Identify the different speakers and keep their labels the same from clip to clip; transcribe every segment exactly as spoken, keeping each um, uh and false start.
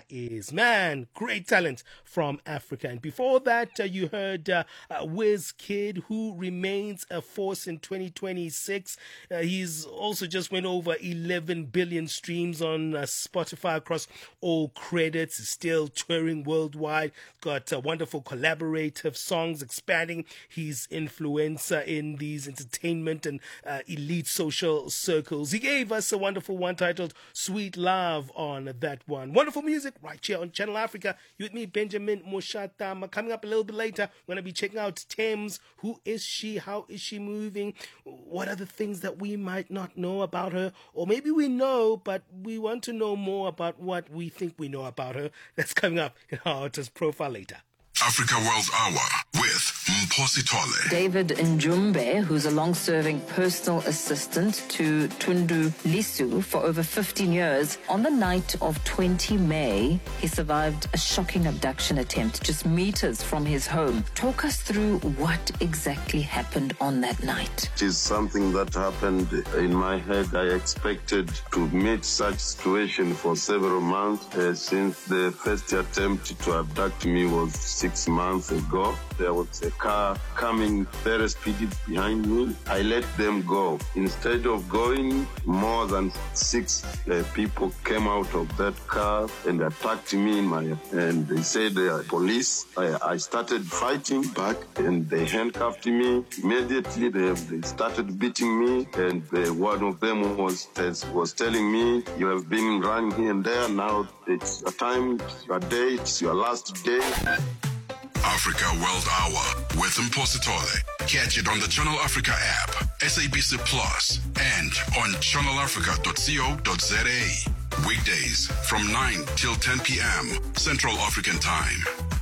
Speaker 1: is. Man, great talent from Africa. And before that, uh, you heard uh, uh, Wizkid, who remains a force in twenty twenty-six. Uh, he's also just went over eleven billion streams on uh, Spotify across all credits. He's still touring worldwide. Got uh, wonderful collaborative songs, expanding his influence uh, in these entertainment and uh, elite social circles. He gave us a wonderful one titled Sweet Love on that one. Wonderful music right here on Channel Africa. You with me, Benjamin Mushatama. Coming up a little bit later, we're going to be checking out Thames. Who is she? How is she moving? What are the things that we might not know about her? Or maybe we know, but we want to know more about what we think we know about her. That's coming up in our artist profile later.
Speaker 2: Africa World Hour with Mphosi Tole.
Speaker 3: David Njumbe, who's a long-serving personal assistant to Tundu Lisu for over fifteen years, on the night of the twentieth of May, he survived a shocking abduction attempt just meters from his home. Talk us through what exactly happened on that night.
Speaker 4: It is something that happened in my head. I expected to meet such situation for several months uh, since the first attempt to abduct me was six months ago. There was a car coming very speedy behind me. I let them go. Instead of going, more than six uh, people came out of that car and attacked me in my, and they said uh, police. I, I started fighting back and they handcuffed me. Immediately they, they started beating me, and uh, one of them was, was telling me, you have been running here and there, now it's a time, it's your day, it's your last day.
Speaker 2: Africa World Hour with Mphosi Tole. Catch it on the Channel Africa app, S A B C Plus, and on channel africa dot co dot za. Weekdays from nine till ten p.m. Central African Time.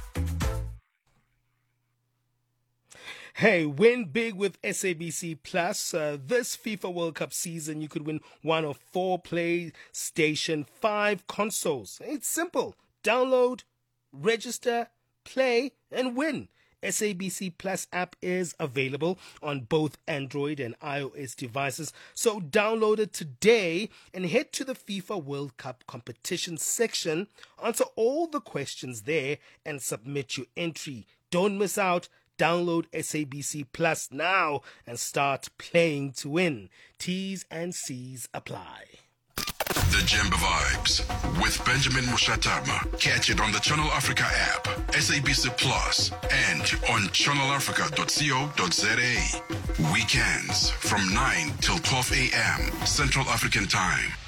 Speaker 1: Hey, win big with S A B C Plus. Uh, this FIFA World Cup season, you could win one of four PlayStation five consoles. It's simple. Download, register, play, and win. S A B C Plus app is available on both Android and iOS devices. So download it today and head to the FIFA World Cup competition section. Answer all the questions there and submit your entry. Don't miss out. Download S A B C Plus now and start playing to win. T's and C's apply.
Speaker 2: The Jemba Vibes with Benjamin Mushatama. Catch it on the Channel Africa app, S A B C Plus, and on channel africa dot co dot za. Weekends from nine till twelve a.m. Central African Time.